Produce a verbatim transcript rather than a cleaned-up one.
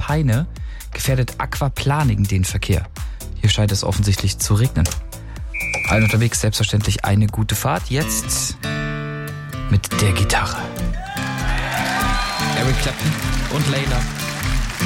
Peine gefährdet Aquaplaning den Verkehr. Hier scheint es offensichtlich zu regnen. Allen unterwegs selbstverständlich eine gute Fahrt. Jetzt mit der Gitarre. Eric Clapton und Layla.